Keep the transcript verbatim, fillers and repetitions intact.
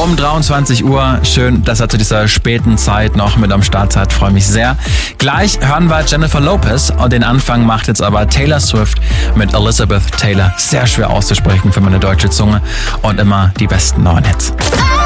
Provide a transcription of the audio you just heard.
um dreiundzwanzig Uhr. Schön, dass er zu dieser späten Zeit noch mit am Start hat. Freue mich sehr. Gleich hören wir Jennifer Lopez und den Anfang macht jetzt aber Taylor Swift mit Elizabeth Taylor. Sehr schwer auszusprechen für meine deutsche Zunge und immer die besten neuen Hits.